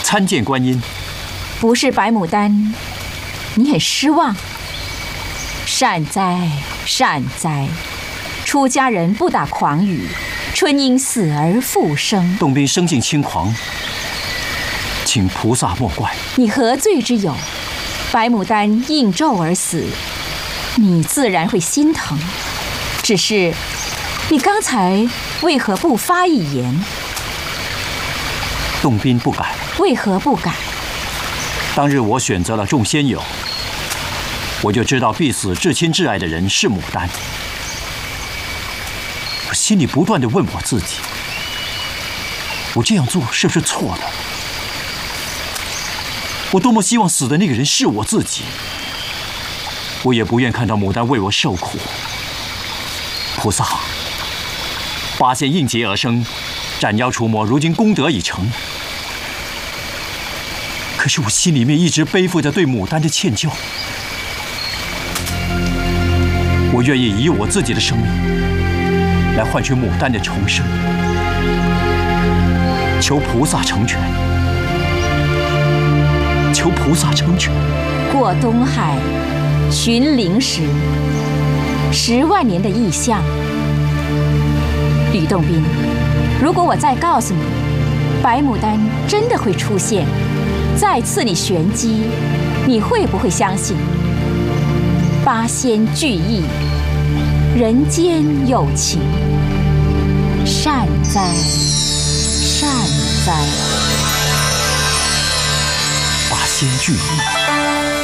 参见观音。 不是白牡丹，你很失望。善哉善哉，出家人不打诳语，春因死而复生。 洞宾生性轻狂，请菩萨莫怪。 你何罪之有？白牡丹应咒而死，你自然会心疼。只是你刚才为何不发一言？ 洞宾不改。 为何不改？ 当日我选择了众仙友，我就知道必死至亲至爱的人是牡丹。我心里不断地问我自己，我这样做是不是错的？我多么希望死的那个人是我自己，我也不愿看到牡丹为我受苦。菩萨，八仙应劫而生，斩妖除魔，如今功德已成。可是我心里面一直背负着对牡丹的歉疚，我愿意以我自己的生命来换取牡丹的重生，求菩萨成全，求菩萨成全。 过东海寻灵石，10万年的异象。吕洞宾，如果我再告诉你，白牡丹真的会出现，再赐你玄机，你会不会相信？八仙聚义，人间有情，善哉善哉。 八仙聚义。